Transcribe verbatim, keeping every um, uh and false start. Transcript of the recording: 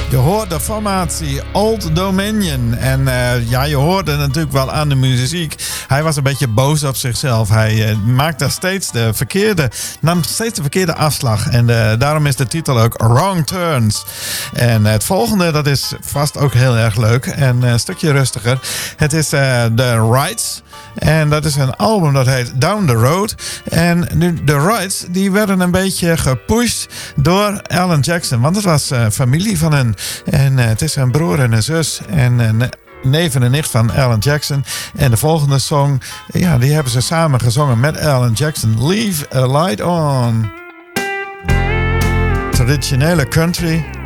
Je hoort de formatie Old Dominion. En uh, ja, je hoorde natuurlijk wel aan de muziek. Hij was een beetje boos op zichzelf. Hij uh, maakte steeds de verkeerde, nam steeds de verkeerde afslag. En uh, daarom is de titel ook Wrong Turns. En uh, het volgende, dat is vast ook heel erg leuk. En uh, een stukje rustiger. Het is uh, The Rights. En dat is een album dat heet Down the Road. En nu, de Rights, die werden een beetje gepusht door Alan Jackson. Want het was uh, familie van hen. En uh, het is een broer en een zus. En een neef en een nicht van Alan Jackson. En de volgende song, ja, die hebben ze samen gezongen met Alan Jackson. Leave a Light On. Traditionele country.